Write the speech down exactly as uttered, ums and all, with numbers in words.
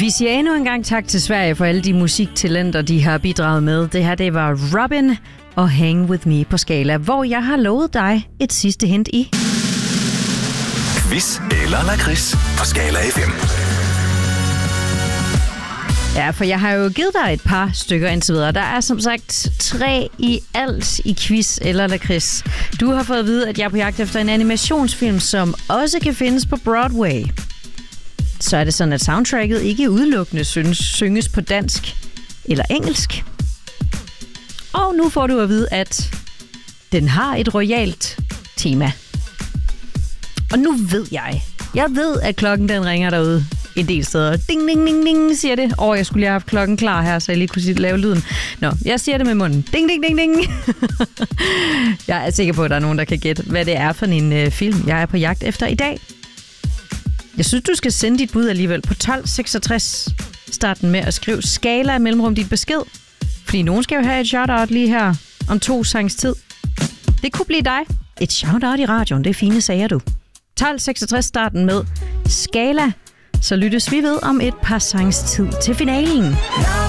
Vi siger endnu en gang tak til Sverige for alle de musiktalenter, de har bidraget med. Det her, det var Robin og Hang With Me på Skala, hvor jeg har lovet dig et sidste hint i. Quiz eller lakrids på Skala F M. Ja, for jeg har jo givet dig et par stykker indtil videre. Der er som sagt tre i alt i quiz eller lakrids. Du har fået at vide, at jeg er på jagt efter en animationsfilm, som også kan findes på Broadway. Så er det sådan, at soundtracket ikke udelukkende synes, synges på dansk eller engelsk. Og nu får du at vide, at den har et royalt tema. Og nu ved jeg, jeg ved, at klokken den ringer derude en del steder. Ding, ding, ding, ding, siger det. Åh, jeg skulle lige have haft klokken klar her, så jeg lige kunne sige, lave lyden. Nå, jeg siger det med munden. Ding, ding, ding, ding. Jeg er sikker på, at der er nogen, der kan gætte, hvad det er for en øh, film, jeg er på jagt efter i dag. Jeg synes, du skal sende dit bud alligevel på tolv seksogtres. Start den med at skrive Skala mellemrum dit besked. Fordi nogen skal jo have et shout-out lige her om to sangs tid. Det kunne blive dig. Et shout-out i radioen, det er fine sager, du. tolv seksogtres starten med Skala. Så lyttes vi ved om et par sangs tid til finalen.